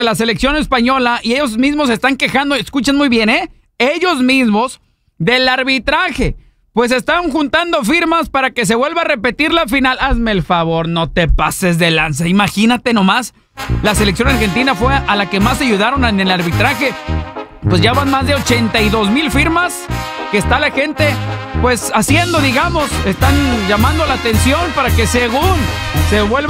la selección española y ellos mismos se están quejando, escuchen muy bien, ellos mismos del arbitraje. Pues están juntando firmas para que se vuelva a repetir la final. Hazme el favor, no te pases de lanza. Imagínate nomás, la selección argentina fue a la que más ayudaron en el arbitraje. Pues ya van más de 82,000 firmas que está la gente, pues haciendo, digamos, están llamando la atención para que según se vuelva